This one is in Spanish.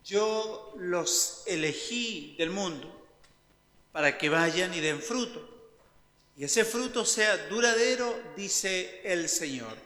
yo los elegí del mundo para que vayan y den fruto, y ese fruto sea duradero, dice el Señor.